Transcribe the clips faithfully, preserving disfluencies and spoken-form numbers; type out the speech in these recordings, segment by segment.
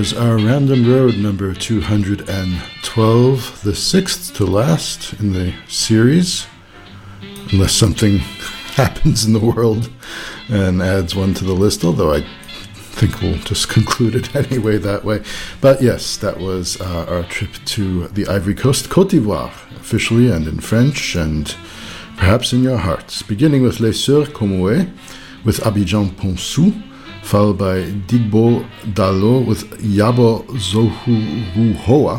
was our Random Road number two hundred twelve, the sixth to last in the series, unless something happens in the world and adds one to the list, although I think we'll just conclude it anyway that way. But yes, that was uh, our trip to the Ivory Coast, Côte d'Ivoire, officially and in French, and perhaps in your hearts, beginning with Les Sœurs Komoé, with Abidjan Ponsou, followed by Digbo Dalo with Yabo Zohuruhoa.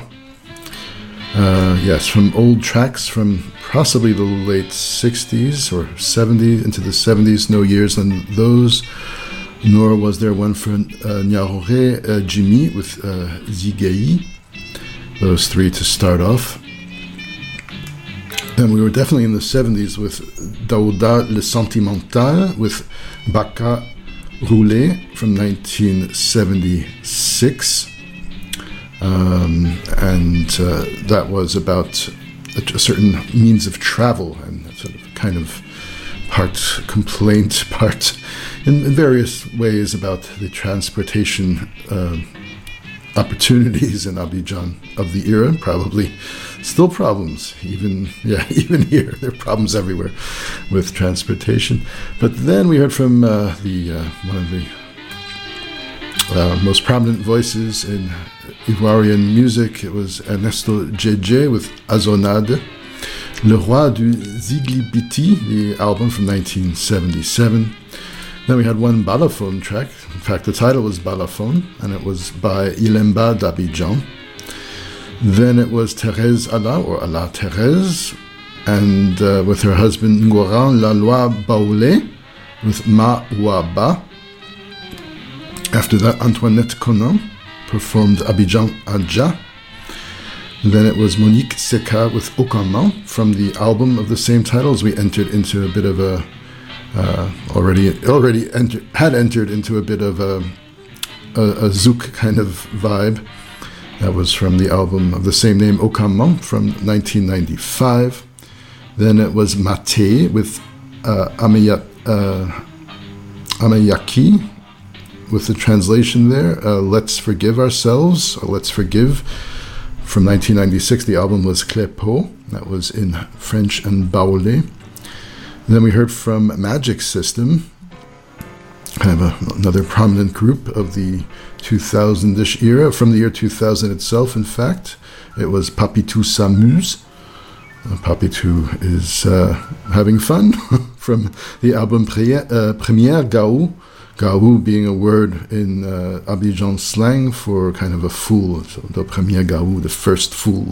Uh, yes, from old tracks from possibly the late sixties or seventies into the seventies, no years than those, nor was there one for uh, Nyarore uh, Jimmy with uh, Zigai. Those three to start off. Then we were definitely in the seventies with Daouda Le Sentimental with Baka Roulé from nineteen seventy-six. Um, and uh, that was about a, a certain means of travel and sort of kind of part complaint, part in, in various ways about the transportation uh, opportunities in Abidjan of the era. Probably still problems, even yeah, even here there are problems everywhere with transportation. But then we heard from uh, the uh, one of the uh, most prominent voices in Ivoirian music. It was Ernesto Djedje with Azonade. Le Roi du Ziglibiti, the album from nineteen seventy-seven. Then we had one Balaphone track. In fact, the title was Balaphone, and it was by Ilemba d'Abidjan. Then it was Thérèse Allah, or Allah Thérèse, and uh, with her husband Ngoran Laloy Baoulé, with Ma Ouaba. After that, Antoinette Conan performed Abidjan Adja. Then it was Monique Seka with Okanman from the album of the same title, as we entered into a bit of a uh, already already enter, had entered into a bit of a, a, a zouk kind of vibe. That was from the album of the same name, Okanman, from nineteen ninety-five. Then it was Mate with uh, Ameya, uh, Ameyaki, with the translation there, uh, Let's Forgive Ourselves, or Let's Forgive. From nineteen ninety-six, the album was Clépo. That was in French and Baoulé. Then we heard from Magic System, kind of a, another prominent group of the two thousand-ish era, from the year two thousand itself, in fact. It was Papitou s'amuse. Uh, Papitou is uh, having fun, from the album Première, uh, Première Gaou. Gaou being a word in uh, Abidjan slang for kind of a fool. So the premier Gaou, the first fool.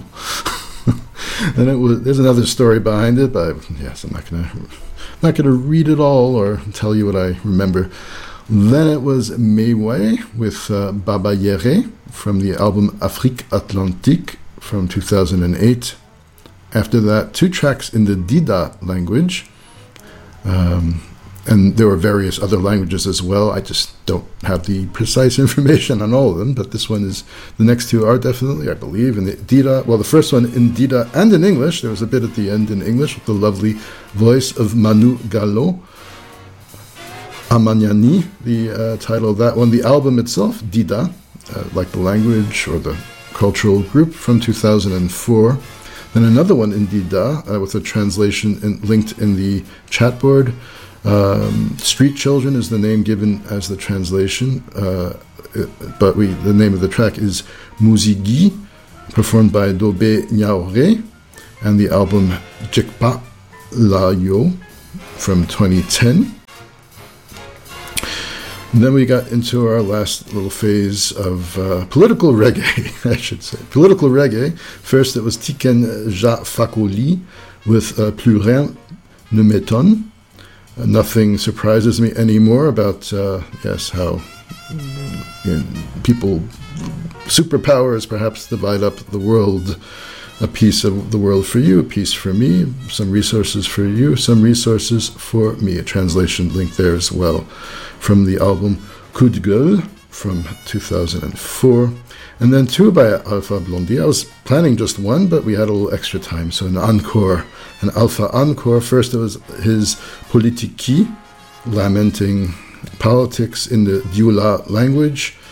And it was, there's another story behind it, but yes, I'm not gonna not gonna read it all or tell you what I remember. Then it was Meiway with uh, Baba Yere from the album Afrique Atlantique from two thousand eight. After that, two tracks in the Dida language. Um, And there were various other languages as well. I just don't have the precise information on all of them, but this one is, the next two are definitely, I believe, in the Dida. Well, the first one in Dida and in English. There was a bit at the end in English with the lovely voice of Manu Gallo. Amanyani, the uh, title of that one. The album itself, Dida, uh, like the language or the cultural group, from two thousand four. Then another one in Dida uh, with a translation in, linked in the chat board. Um, Street Children is the name given as the translation, uh, it, but we the name of the track is Muzigi, performed by Dobe Nyaore, and the album Jekpa Layo from twenty ten. And then we got into our last little phase of uh, political reggae, I should say. Political reggae. First it was Tiken Jah Fakoly with uh, Plus rien ne m'étonne. Uh, nothing surprises me anymore about, uh, yes, how you know, people, superpowers perhaps divide up the world, a piece of the world for you, a piece for me, some resources for you, some resources for me. A translation link there as well from the album Coup de Gueule from two thousand four. And then two by Alpha Blondy. I was planning just one, but we had a little extra time, so an encore, an Alpha encore. First it was his Politiki, lamenting politics in the Dioula language.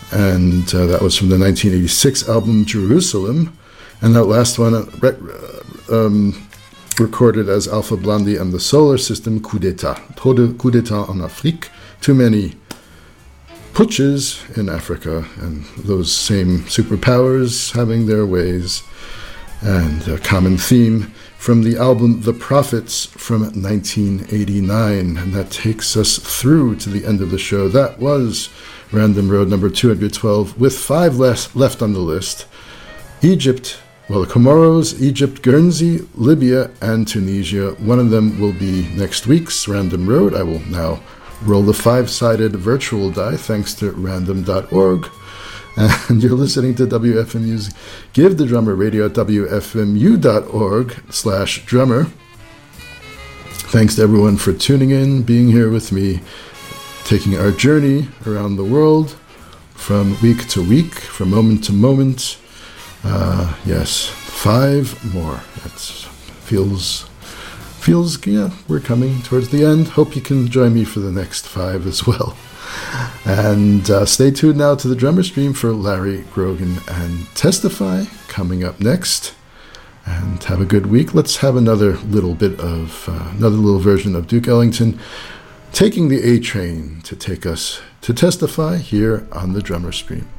and uh, that was from the nineteen eighty-six album Jerusalem. And that last one, uh, um, recorded as Alpha Blondy and the Solar System, Coup d'etat. Trop de coup d'etat en Afrique. Too many putches in Africa, and those same superpowers having their ways. And a common theme from the album The Prophets from nineteen eighty-nine. And that takes us through to the end of the show. That was Random Road number two hundred twelve, with five less left on the list. Egypt, well, the Comoros, Egypt, Guernsey, Libya, and Tunisia. One of them will be next week's Random Road. I will now roll the five-sided virtual die, thanks to random dot org. And you're listening to W F M U's Give the Drummer Radio at W F M U dot org slash drummer. Thanks to everyone for tuning in, being here with me, taking our journey around the world from week to week, from moment to moment. Uh, yes, five more. That feels, feels, yeah, we're coming towards the end. Hope you can join me for the next five as well. And uh, stay tuned now to the Drummer Stream for Larry Grogan and Testify coming up next. And have a good week. Let's have another little bit of, uh, another little version of Duke Ellington taking the A train to take us to Testify here on the Drummer Stream.